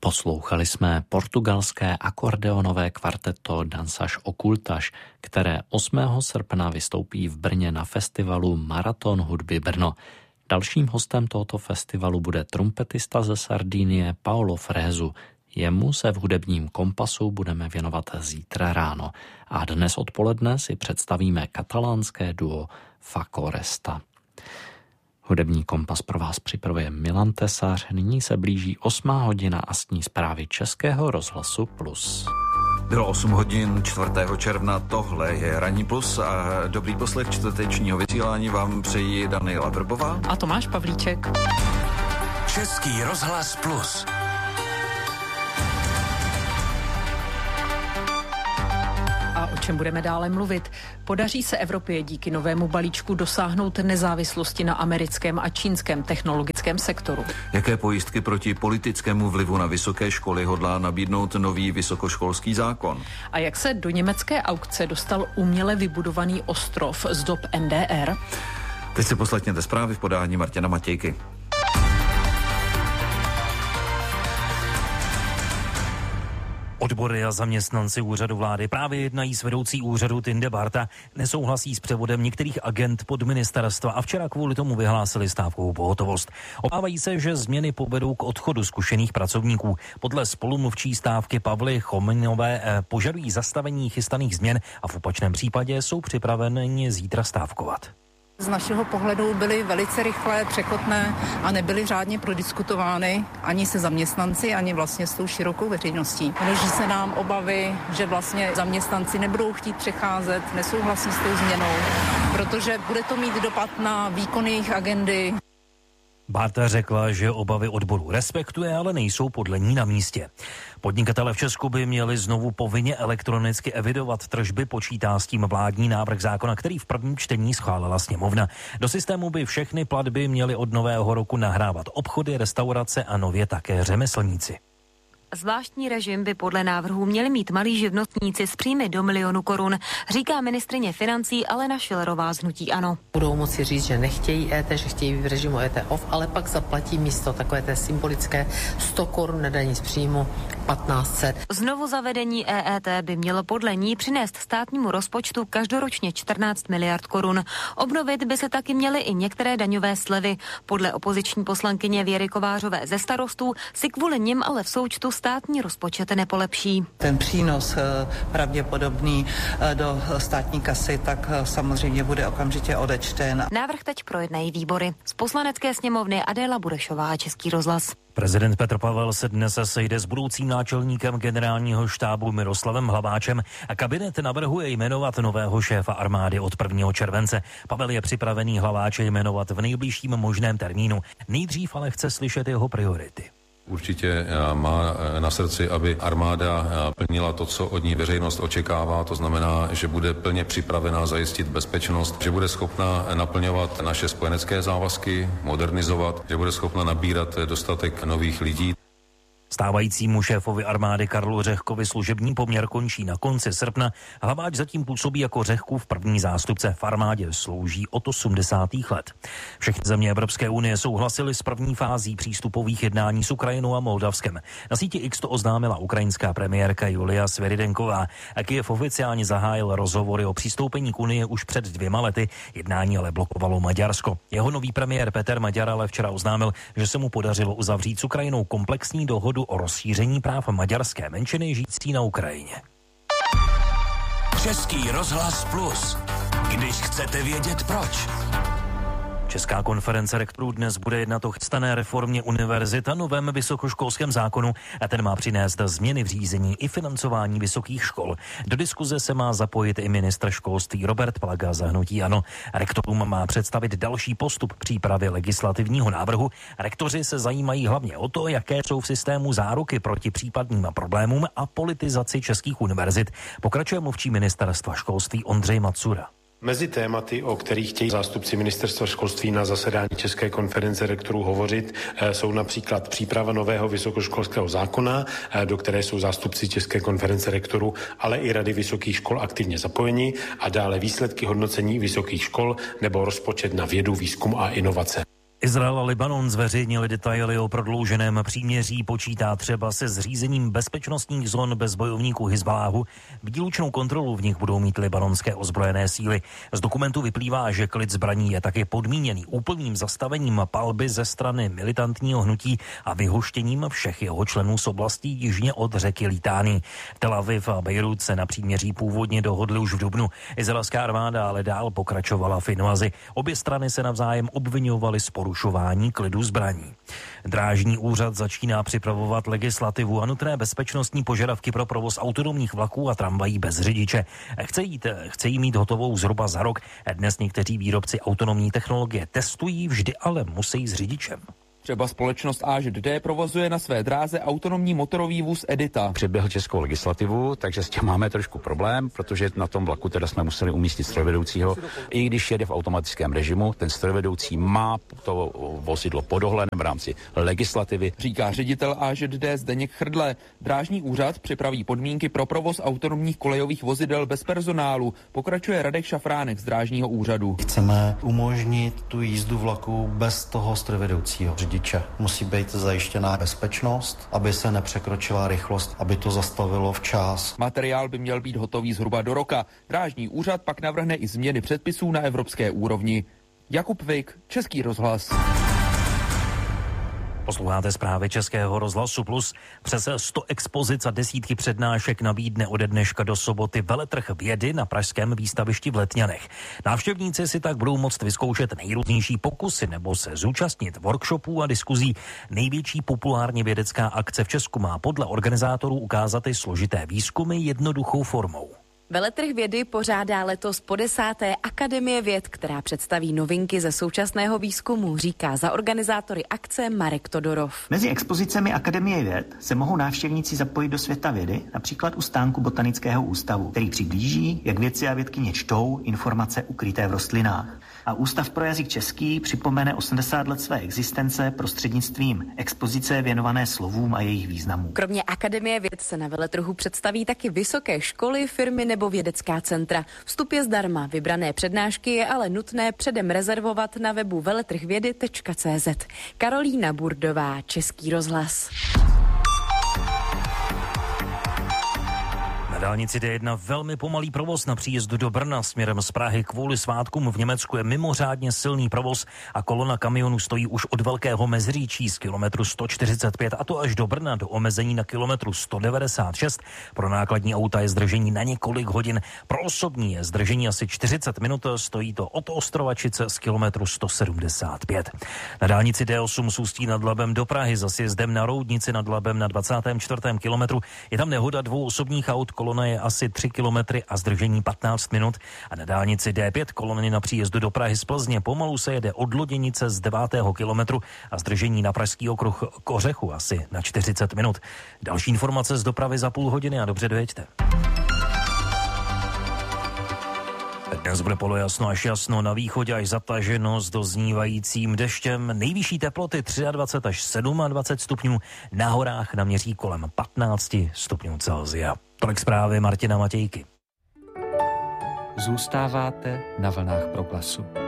Poslouchali jsme portugalské akordeonové kvarteto Danças Ocultas, které 8. srpna vystoupí v Brně na festivalu Maraton hudby Brno. Dalším hostem tohoto festivalu bude trumpetista ze Sardinie Paolo Fresu. Jemu se v hudebním kompasu budeme věnovat zítra ráno. A dnes odpoledne si představíme katalánské duo Facoresta. Hudební kompas pro vás připravuje Milan Tesař. Nyní se blíží 8. hodina a s ní zprávy Českého rozhlasu Plus. Bylo 8 hodin 4. června, tohle je Ranní Plus a dobrý poslech čtvrtečního vysílání vám přejí Daniela Vrbová a Tomáš Pavlíček. Český rozhlas Plus. A o čem budeme dále mluvit? Podaří se Evropě díky novému balíčku dosáhnout nezávislosti na americkém a čínském technologickém sektoru. Jaké pojistky proti politickému vlivu na vysoké školy hodlá nabídnout nový vysokoškolský zákon? A jak se do německé aukce dostal uměle vybudovaný ostrov z dob NDR? Teď se poslechněte zprávy v podání Martina Matějky. Odbory a zaměstnanci úřadu vlády právě jednají s vedoucí úřadu Tinde Barta, nesouhlasí s převodem některých agent pod ministerstva a včera kvůli tomu vyhlásili stávkovou pohotovost. Obávají se, že změny povedou k odchodu zkušených pracovníků. Podle spolumluvčí stávky Pavly Chominové požadují zastavení chystaných změn a v opačném případě jsou připraveni zítra stávkovat. Z našeho pohledu byly velice rychlé, překotné a nebyly řádně prodiskutovány ani se zaměstnanci, ani vlastně s tou širokou veřejností. Množí se nám obavy, že vlastně zaměstnanci nebudou chtít přecházet, nesouhlasí s tou změnou, protože bude to mít dopad na výkon jejich agendy. Barta řekla, že obavy odboru respektuje, ale nejsou podle ní na místě. Podnikatelé v Česku by měli znovu povinně elektronicky evidovat tržby, počítá s tím vládní návrh zákona, který v prvním čtení schválila sněmovna. Do systému by všechny platby měly od nového roku nahrávat obchody, restaurace a nově také řemeslníci. Zvláštní režim by podle návrhu měli mít malí živnostníci s příjmy do 1 000 000 korun, říká ministryně financí Alena Schillerová z hnutí ANO. Budou moci říct, že nechtějí EET, že chtějí v režimu EET off, ale pak zaplatí místo takové té symbolické 100 korun nedaní z příjmu 1500. Znovu zavedení EET by mělo podle ní přinést státnímu rozpočtu každoročně 14 miliard korun. Obnovit by se taky měly i některé daňové slevy. Podle opoziční poslankyně Věry Kovářové ze Starostů si kvůli nim ale v součtu státní rozpočet nepolepší. Ten přínos pravděpodobný do státní kasy tak samozřejmě bude okamžitě odečten. Návrh teď projednají výbory. Z Poslanecké sněmovny Adéla Burešová, Český rozhlas. Prezident Petr Pavel se dnes sejde s budoucím náčelníkem generálního štábu Miroslavem Hlaváčem a kabinet navrhuje jmenovat nového šéfa armády od 1. července. Pavel je připravený Hlaváče jmenovat v nejbližším možném termínu. Nejdřív ale chce slyšet jeho priority. Určitě má na srdci, aby armáda plnila to, co od ní veřejnost očekává, to znamená, že bude plně připravená zajistit bezpečnost, že bude schopna naplňovat naše spojenecké závazky, modernizovat, že bude schopna nabírat dostatek nových lidí. Stávajícímu šéfovi armády Karlu Řehkovi služební poměr končí na konci srpna. Hlaváč zatím působí jako Řehkův první zástupce. V armádě slouží od 80. let. Všechny země Evropské unie souhlasily s první fází přístupových jednání s Ukrajinou a Moldavskem. Na síti X to oznámila ukrajinská premiérka Julia Sviridenková. Kyjev oficiálně zahájil rozhovory o přistoupení k unii už před 2 lety. Jednání ale blokovalo Maďarsko. Jeho nový premiér Peter Maďar ale včera oznámil, že se mu podařilo uzavřít s Ukrajinou komplexní dohodu o rozšíření práv maďarské menšiny žijící na Ukrajině. Český rozhlas Plus. Když chcete vědět proč. Česká konference rektorů dnes bude jednat o chystané reformě univerzit a novém vysokoškolském zákonu a ten má přinést změny v řízení i financování vysokých škol. Do diskuze se má zapojit i ministr školství Robert Plaga za hnutí ANO. Rektorům má představit další postup přípravy legislativního návrhu. Rektoři se zajímají hlavně o to, jaké jsou v systému záruky proti případným problémům a politizaci českých univerzit. Pokračuje mluvčí ministerstva školství Ondřej Macura. Mezi tématy, o kterých chtějí zástupci ministerstva školství na zasedání České konference rektorů hovořit, jsou například příprava nového vysokoškolského zákona, do které jsou zástupci České konference rektorů, ale i Rady vysokých škol aktivně zapojeni, a dále výsledky hodnocení vysokých škol nebo rozpočet na vědu, výzkum a inovace. Izrael a Libanon zveřejnili detaily o prodlouženém příměří, počítá třeba se zřízením bezpečnostních zón bez bojovníků Hizbaláhu. Výlučnou kontrolu v nich budou mít libanonské ozbrojené síly. Z dokumentu vyplývá, že klid zbraní je také podmíněný úplným zastavením palby ze strany militantního hnutí a vyhoštěním všech jeho členů z oblastí jižně od řeky Litány. Tel Aviv a Bejrút se na příměří původně dohodli už v dubnu. Izraelská armáda ale dál pokračovala v invazi. Obě strany se navzájem obviňovaly z porušování klidu zbraní. Drážní úřad začíná připravovat legislativu a nutné bezpečnostní požadavky pro provoz autonomních vlaků a tramvají bez řidiče. Chce jí mít hotovou zhruba za rok. Dnes někteří výrobci autonomní technologie testují, vždy ale musí s řidičem. Třeba společnost AŽD provozuje na své dráze autonomní motorový vůz Edita. Předběhl českou legislativu, takže s tím máme trošku problém, protože na tom vlaku teda jsme museli umístit strojvedoucího. I když jede v automatickém režimu, ten strojvedoucí má to vozidlo pod dohledem v rámci legislativy. Říká ředitel AŽD Zdeněk Chrdle. Drážní úřad připraví podmínky pro provoz autonomních kolejových vozidel bez personálu. Pokračuje Radek Šafránek z Drážního úřadu. Chceme umožnit tu jízdu vlaku bez toho strojvedoucího. Musí být zajištěná bezpečnost, aby se nepřekročila rychlost, aby to zastavilo včas. Materiál by měl být hotový zhruba do roka. Drážní úřad pak navrhne i změny předpisů na evropské úrovni. Jakub Vik, Český rozhlas. Posloucháte zprávy Českého rozhlasu Plus. Přes 100 expozic a desítky přednášek nabídne ode dneška do soboty veletrh vědy na pražském výstavišti v Letňanech. Návštěvníci si tak budou moct vyzkoušet nejrůznější pokusy nebo se zúčastnit workshopů a diskuzí. Největší populárně vědecká akce v Česku má podle organizátorů ukázat i složité výzkumy jednoduchou formou. Veletrh vědy pořádá letos po 10. Akademie věd, která představí novinky ze současného výzkumu, říká za organizátory akce Marek Todorov. Mezi expozicemi Akademie věd se mohou návštěvníci zapojit do světa vědy, například u stánku Botanického ústavu, který přiblíží, jak vědci a vědkyně čtou informace ukryté v rostlinách. A Ústav pro jazyk český připomene 80 let své existence prostřednictvím expozice věnované slovům a jejich významu. Kromě Akademie věd se na veletrhu představí taky vysoké školy, firmy nebo vědecká centra. Vstup je zdarma, vybrané přednášky je ale nutné předem rezervovat na webu veletrhvědy.cz. Karolína Burdová, Český rozhlas. Na dálnici D1 velmi pomalý provoz na příjezdu do Brna směrem z Prahy kvůli svátkům v Německu je mimořádně silný provoz a kolona kamionů stojí už od Velkého Meziříčí z kilometru 145 a to až do Brna do omezení na kilometru 196. Pro nákladní auta je zdržení na několik hodin, pro osobní je zdržení asi 40 minut, stojí to od Ostrovačice z kilometru 175. Na dálnici D8 z Ústí nad Labem do Prahy za sjezdem na Roudnici nad Labem na 24. kilometru je tam nehoda dvou osobních aut. Kolona je asi 3 kilometry a zdržení 15 minut. A na dálnici D5 kolony na příjezdu do Prahy z Plzně pomalu se jede od Loděnice z 9. kilometru a zdržení na Pražský okruh k Ořechu asi na 40 minut. Další informace z dopravy za půl hodiny a dobře dojeďte. Dnes bude polojasno až jasno, na východě až zataženo s doznívajícím deštěm. Nejvyšší teploty 23 až 27 stupňů, na horách naměří kolem 15 stupňů Celsia. Tolik zprávy Martina Matějky. Zůstáváte na vlnách Proglasu.